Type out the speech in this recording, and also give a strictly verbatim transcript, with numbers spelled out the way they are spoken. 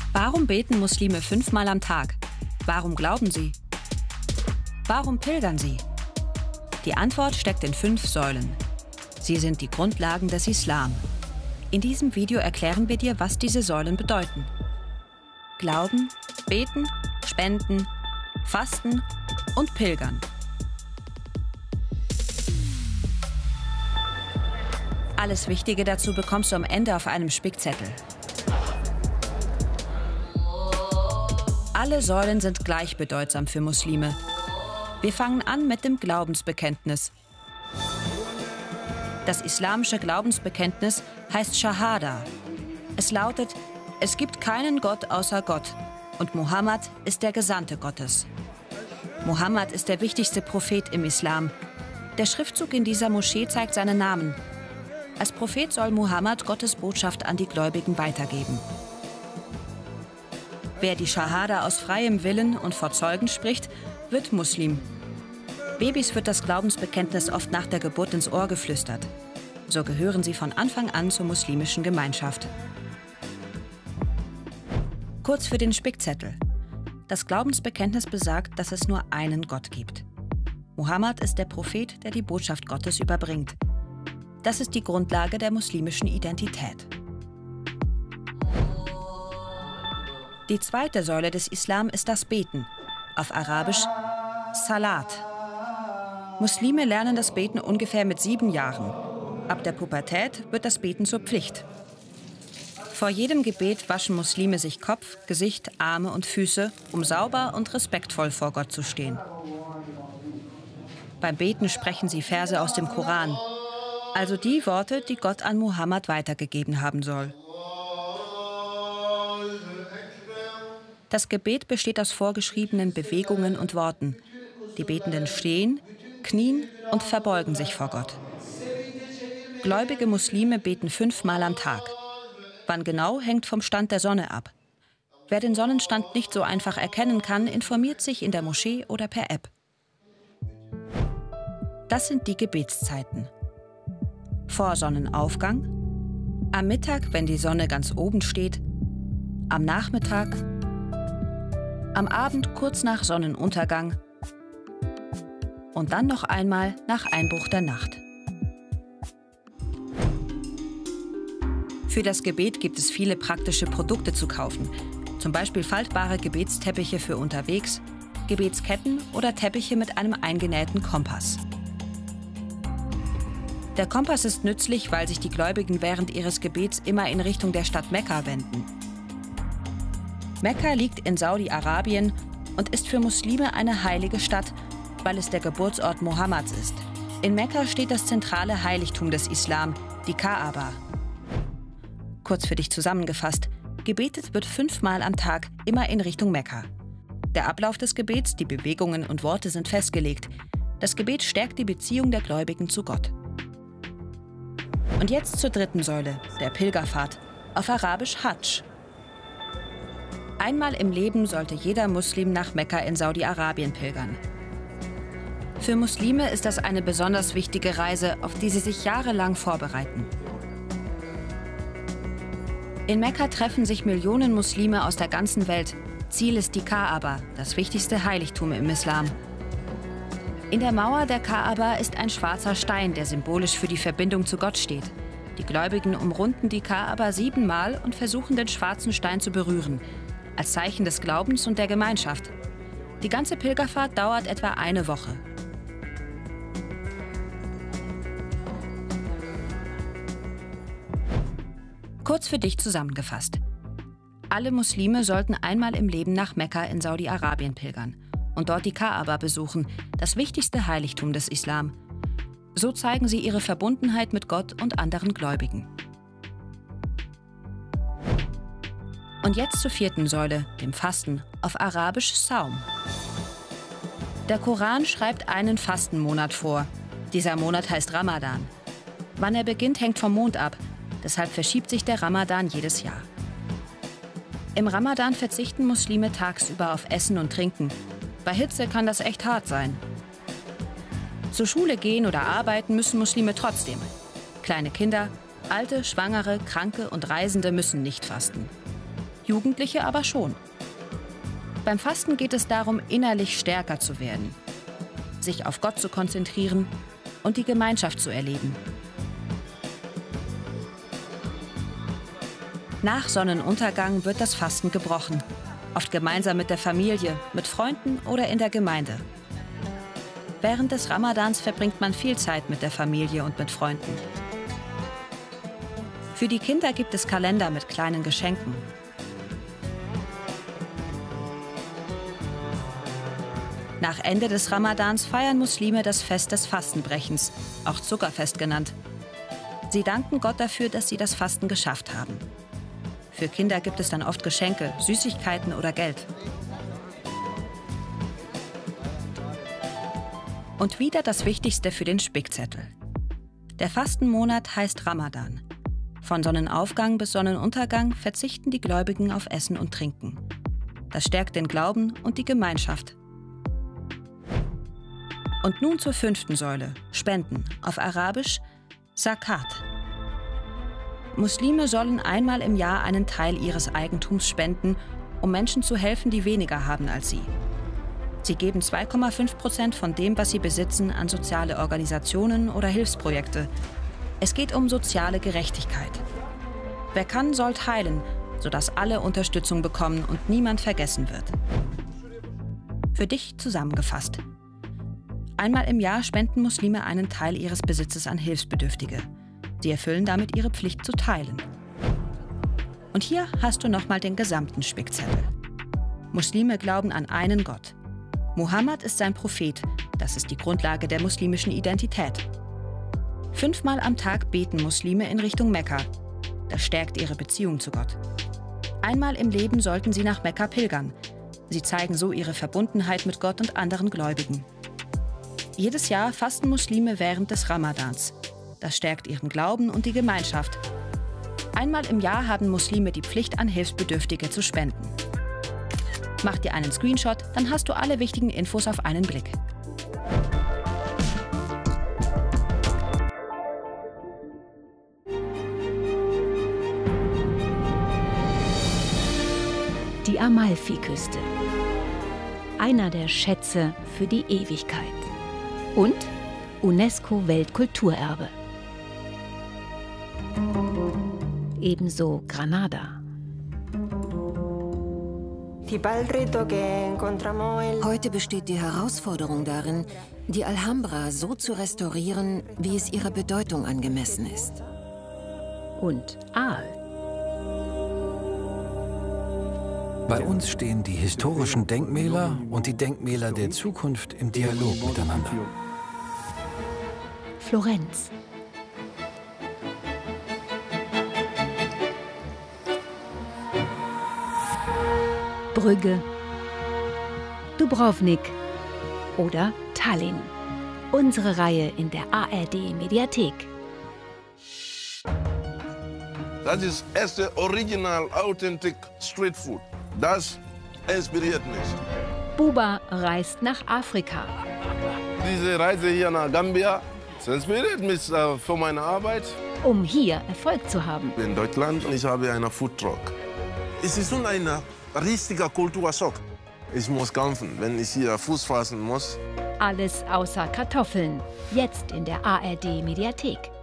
Warum beten Muslime fünfmal am Tag? Warum glauben sie? Warum pilgern sie? Die Antwort steckt in fünf Säulen. Sie sind die Grundlagen des Islam. In diesem Video erklären wir dir, was diese Säulen bedeuten. Glauben, beten, spenden, fasten und pilgern. Alles Wichtige dazu bekommst du am Ende auf einem Spickzettel. Alle Säulen sind gleichbedeutsam für Muslime. Wir fangen an mit dem Glaubensbekenntnis. Das islamische Glaubensbekenntnis heißt Shahada. Es lautet, es gibt keinen Gott außer Gott und Mohammed ist der Gesandte Gottes. Mohammed ist der wichtigste Prophet im Islam. Der Schriftzug in dieser Moschee zeigt seinen Namen. Als Prophet soll Mohammed Gottes Botschaft an die Gläubigen weitergeben. Wer die Shahada aus freiem Willen und vor Zeugen spricht, wird Muslim. Babys wird das Glaubensbekenntnis oft nach der Geburt ins Ohr geflüstert. So gehören sie von Anfang an zur muslimischen Gemeinschaft. Kurz für den Spickzettel. Das Glaubensbekenntnis besagt, dass es nur einen Gott gibt. Mohammed ist der Prophet, der die Botschaft Gottes überbringt. Das ist die Grundlage der muslimischen Identität. Die zweite Säule des Islam ist das Beten, auf Arabisch Salat. Muslime lernen das Beten ungefähr mit sieben Jahren. Ab der Pubertät wird das Beten zur Pflicht. Vor jedem Gebet waschen Muslime sich Kopf, Gesicht, Arme und Füße, um sauber und respektvoll vor Gott zu stehen. Beim Beten sprechen sie Verse aus dem Koran, also die Worte, die Gott an Mohammed weitergegeben haben soll. Das Gebet besteht aus vorgeschriebenen Bewegungen und Worten. Die Betenden stehen, knien und verbeugen sich vor Gott. Gläubige Muslime beten fünfmal am Tag. Wann genau, hängt vom Stand der Sonne ab. Wer den Sonnenstand nicht so einfach erkennen kann, informiert sich in der Moschee oder per App. Das sind die Gebetszeiten. Vor Sonnenaufgang, am Mittag, wenn die Sonne ganz oben steht, am Nachmittag, am Abend kurz nach Sonnenuntergang und dann noch einmal nach Einbruch der Nacht. Für das Gebet gibt es viele praktische Produkte zu kaufen, zum Beispiel faltbare Gebetsteppiche für unterwegs, Gebetsketten oder Teppiche mit einem eingenähten Kompass. Der Kompass ist nützlich, weil sich die Gläubigen während ihres Gebets immer in Richtung der Stadt Mekka wenden. Mekka liegt in Saudi-Arabien und ist für Muslime eine heilige Stadt, weil es der Geburtsort Mohammeds ist. In Mekka steht das zentrale Heiligtum des Islam, die Kaaba. Kurz für dich zusammengefasst, gebetet wird fünfmal am Tag, immer in Richtung Mekka. Der Ablauf des Gebets, die Bewegungen und Worte sind festgelegt. Das Gebet stärkt die Beziehung der Gläubigen zu Gott. Und jetzt zur dritten Säule, der Pilgerfahrt, auf Arabisch Hajj. Einmal im Leben sollte jeder Muslim nach Mekka in Saudi-Arabien pilgern. Für Muslime ist das eine besonders wichtige Reise, auf die sie sich jahrelang vorbereiten. In Mekka treffen sich Millionen Muslime aus der ganzen Welt. Ziel ist die Kaaba, das wichtigste Heiligtum im Islam. In der Mauer der Kaaba ist ein schwarzer Stein, der symbolisch für die Verbindung zu Gott steht. Die Gläubigen umrunden die Kaaba siebenmal und versuchen, den schwarzen Stein zu berühren, als Zeichen des Glaubens und der Gemeinschaft. Die ganze Pilgerfahrt dauert etwa eine Woche. Kurz für dich zusammengefasst. Alle Muslime sollten einmal im Leben nach Mekka in Saudi-Arabien pilgern und dort die Kaaba besuchen, das wichtigste Heiligtum des Islam. So zeigen sie ihre Verbundenheit mit Gott und anderen Gläubigen. Und jetzt zur vierten Säule, dem Fasten, auf Arabisch Saum. Der Koran schreibt einen Fastenmonat vor. Dieser Monat heißt Ramadan. Wann er beginnt, hängt vom Mond ab. Deshalb verschiebt sich der Ramadan jedes Jahr. Im Ramadan verzichten Muslime tagsüber auf Essen und Trinken. Bei Hitze kann das echt hart sein. Zur Schule gehen oder arbeiten müssen Muslime trotzdem. Kleine Kinder, Alte, Schwangere, Kranke und Reisende müssen nicht fasten. Jugendliche aber schon. Beim Fasten geht es darum, innerlich stärker zu werden, sich auf Gott zu konzentrieren und die Gemeinschaft zu erleben. Nach Sonnenuntergang wird das Fasten gebrochen, oft gemeinsam mit der Familie, mit Freunden oder in der Gemeinde. Während des Ramadans verbringt man viel Zeit mit der Familie und mit Freunden. Für die Kinder gibt es Kalender mit kleinen Geschenken. Nach Ende des Ramadans feiern Muslime das Fest des Fastenbrechens, auch Zuckerfest genannt. Sie danken Gott dafür, dass sie das Fasten geschafft haben. Für Kinder gibt es dann oft Geschenke, Süßigkeiten oder Geld. Und wieder das Wichtigste für den Spickzettel. Der Fastenmonat heißt Ramadan. Von Sonnenaufgang bis Sonnenuntergang verzichten die Gläubigen auf Essen und Trinken. Das stärkt den Glauben und die Gemeinschaft. Und nun zur fünften Säule, Spenden, auf Arabisch Zakat. Muslime sollen einmal im Jahr einen Teil ihres Eigentums spenden, um Menschen zu helfen, die weniger haben als sie. Sie geben zwei Komma fünf Prozent von dem, was sie besitzen, an soziale Organisationen oder Hilfsprojekte. Es geht um soziale Gerechtigkeit. Wer kann, soll teilen, sodass alle Unterstützung bekommen und niemand vergessen wird. Für dich zusammengefasst. Einmal im Jahr spenden Muslime einen Teil ihres Besitzes an Hilfsbedürftige. Sie erfüllen damit ihre Pflicht zu teilen. Und hier hast du nochmal den gesamten Spickzettel. Muslime glauben an einen Gott. Mohammed ist sein Prophet. Das ist die Grundlage der muslimischen Identität. Fünfmal am Tag beten Muslime in Richtung Mekka. Das stärkt ihre Beziehung zu Gott. Einmal im Leben sollten sie nach Mekka pilgern. Sie zeigen so ihre Verbundenheit mit Gott und anderen Gläubigen. Jedes Jahr fasten Muslime während des Ramadans. Das stärkt ihren Glauben und die Gemeinschaft. Einmal im Jahr haben Muslime die Pflicht, an Hilfsbedürftige zu spenden. Mach dir einen Screenshot, dann hast du alle wichtigen Infos auf einen Blick. Die Amalfiküste. Einer der Schätze für die Ewigkeit. Und UNESCO-Weltkulturerbe. Ebenso Granada. Heute besteht die Herausforderung darin, die Alhambra so zu restaurieren, wie es ihrer Bedeutung angemessen ist. Und Aal. Bei uns stehen die historischen Denkmäler und die Denkmäler der Zukunft im Dialog miteinander. Florenz. Brügge. Dubrovnik. Oder Tallinn. Unsere Reihe in der A R D-Mediathek. Das ist erste Original Authentic Street Food. Das inspiriert mich. Buba reist nach Afrika. Diese Reise hier nach Gambia, das inspiriert mich für meine Arbeit. Um hier Erfolg zu haben. In Deutschland, ich habe einen Foodtruck. Es ist schon ein richtiger Kulturschock. Ich muss kämpfen, wenn ich hier Fuß fassen muss. Alles außer Kartoffeln. Jetzt in der A R D-Mediathek.